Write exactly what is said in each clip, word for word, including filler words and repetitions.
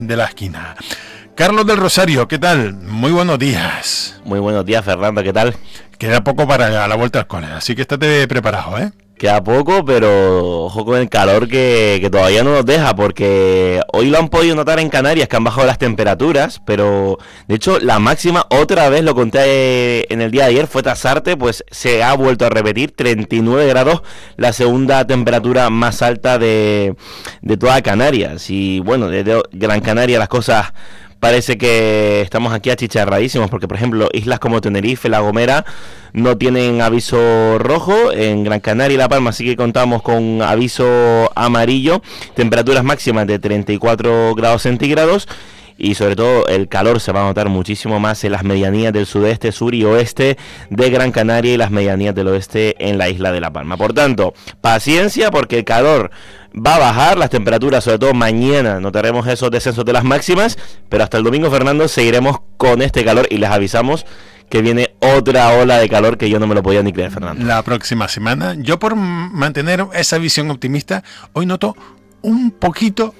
de la esquina. Carlos del Rosario, ¿qué tal? Muy buenos días. Muy buenos días, Fernando, ¿qué tal? Queda poco para la vuelta al cole, así que estate preparado, ¿eh? Queda poco, pero ojo con el calor que, que todavía no nos deja, porque hoy lo han podido notar en Canarias, que han bajado las temperaturas, pero de hecho la máxima, otra vez lo conté en el día de ayer, fue Tasarte, pues se ha vuelto a repetir, treinta y nueve grados, la segunda temperatura más alta de, de toda Canarias. Y bueno, desde Gran Canaria las cosas... Parece que estamos aquí achicharradísimos porque, por ejemplo, islas como Tenerife, La Gomera no tienen aviso rojo. En Gran Canaria y La Palma sí que contamos con aviso amarillo. Temperaturas máximas de treinta y cuatro grados centígrados. Y sobre todo el calor se va a notar muchísimo más en las medianías del sudeste, sur y oeste de Gran Canaria y las medianías del oeste en la isla de La Palma. Por tanto, paciencia porque el calor va a bajar, las temperaturas, sobre todo mañana, notaremos esos descensos de las máximas, pero hasta el domingo, Fernando, seguiremos con este calor y les avisamos que viene otra ola de calor que yo no me lo podía ni creer, Fernando. La próxima semana, yo por mantener esa visión optimista, hoy noto un poquito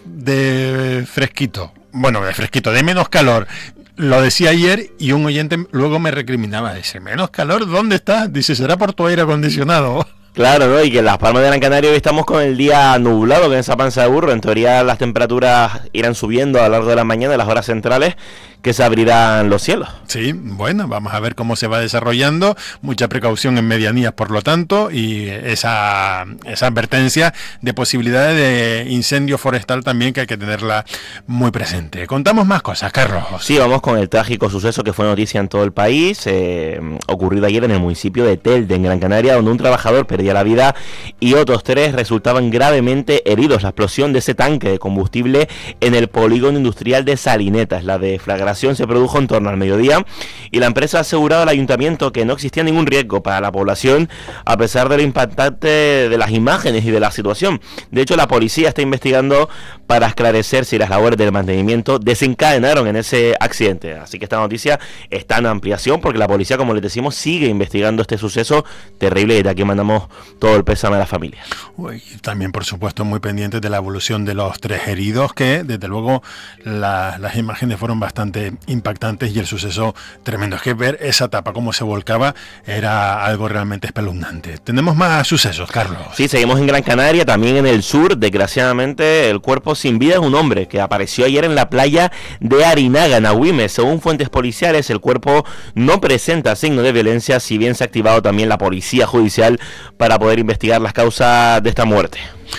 de fresquito. Bueno, de fresquito, de menos calor. Lo decía ayer y un oyente luego me recriminaba. Dice, ¿menos calor? ¿Dónde está? Dice, ¿será por tu aire acondicionado? Claro, ¿no? Y que en Las Palmas de Gran Canaria hoy estamos con el día nublado, con esa panza de burro. En teoría las temperaturas irán subiendo a lo largo de la mañana, en las horas centrales, que se abrirán los cielos. Sí, bueno, vamos a ver cómo se va desarrollando. Mucha precaución en medianías, por lo tanto, y esa, esa advertencia de posibilidades de incendio forestal también, que hay que tenerla muy presente. Contamos más cosas, Carlos. Sí, vamos con el trágico suceso que fue noticia en todo el país, eh, ocurrido ayer en el municipio de Telde, en Gran Canaria, donde un trabajador perdía la vida y otros tres resultaban gravemente heridos. La explosión de ese tanque de combustible en el polígono industrial de Salinetas, la deflagración se produjo en torno al mediodía y la empresa ha asegurado al ayuntamiento que no existía ningún riesgo para la población a pesar de lo impactante de las imágenes y de la situación. De hecho, la policía está investigando para esclarecer si las labores del mantenimiento desencadenaron en ese accidente. Así que esta noticia está en ampliación porque la policía, como les decimos, sigue investigando este suceso terrible y de aquí mandamos todo el pésame a la familia. Uy, también, por supuesto, muy pendientes de la evolución de los tres heridos, que desde luego la, las imágenes fueron bastante impactantes y el suceso tremendo. Es que ver esa tapa cómo se volcaba era algo realmente espeluznante. Tenemos más sucesos, Carlos. Sí, seguimos en Gran Canaria, también en el sur. Desgraciadamente, el cuerpo sin vida es un hombre que apareció ayer en la playa de Arinaga, en Agüime. Según fuentes policiales, el cuerpo no presenta signos de violencia, si bien se ha activado también la policía judicial para poder investigar las causas de esta muerte.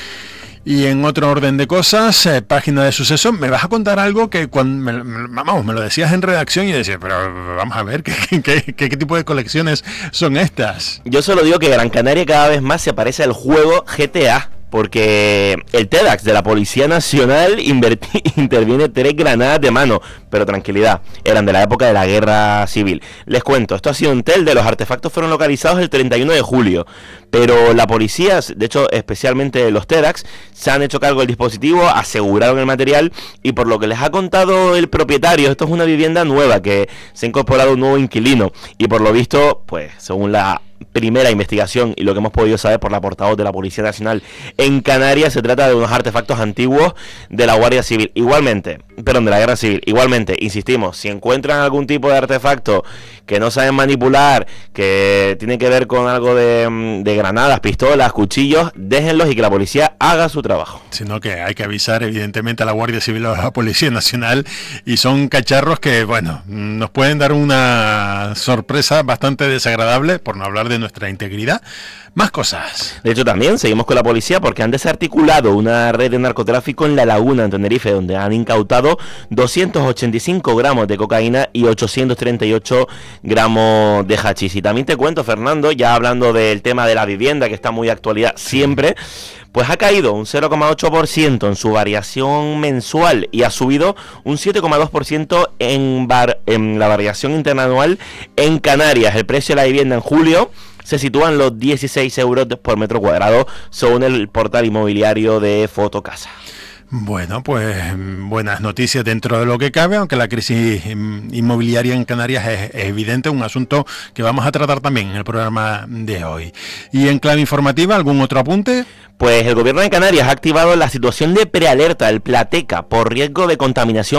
Y en otro orden de cosas, eh, página de sucesos, me vas a contar algo que cuando me, me, vamos, me lo decías en redacción y decía, pero vamos a ver, ¿qué, qué, qué, qué tipo de colecciones son estas? Yo solo digo que Gran Canaria cada vez más se parece al juego G T A. Porque el TEDx de la Policía Nacional inverti- interviene tres granadas de mano. Pero tranquilidad, eran de la época de la Guerra Civil. Les cuento, esto ha sido en Telde, los artefactos fueron localizados el treinta y uno de julio. Pero la policía, de hecho especialmente los TEDx, se han hecho cargo del dispositivo, aseguraron el material y por lo que les ha contado el propietario, esto es una vivienda nueva que se ha incorporado un nuevo inquilino. Y por lo visto, pues según la primera investigación y lo que hemos podido saber por la portavoz de la Policía Nacional en Canarias, se trata de unos artefactos antiguos de la Guardia Civil. Igualmente, perdón, de la Guerra Civil. Igualmente, insistimos, si encuentran algún tipo de artefacto que no saben manipular, que tiene que ver con algo de, de granadas, pistolas, cuchillos, déjenlos y que la policía haga su trabajo. Sino que hay que avisar evidentemente a la Guardia Civil o a la Policía Nacional, y son cacharros que, bueno, nos pueden dar una sorpresa bastante desagradable, por no hablar de nuestra integridad. Más cosas. De hecho, también seguimos con la policía porque han desarticulado una red de narcotráfico en La Laguna, en Tenerife, donde han incautado doscientos ochenta y cinco gramos de cocaína y ochocientos treinta y ocho gramos de hachís. Y también te cuento, Fernando, ya hablando del tema de la vivienda, que está muy de actualidad siempre, pues ha caído un cero coma ocho por ciento en su variación mensual y ha subido un siete coma dos por ciento en, bar, en la variación interanual en Canarias. El precio de la vivienda en julio se sitúan los dieciséis euros por metro cuadrado, según el portal inmobiliario de Fotocasa. Bueno, pues buenas noticias dentro de lo que cabe, aunque la crisis inmobiliaria en Canarias es, es evidente, un asunto que vamos a tratar también en el programa de hoy. Y en clave informativa, ¿algún otro apunte? Pues el gobierno de Canarias ha activado la situación de prealerta, el Plateca, por riesgo de contaminación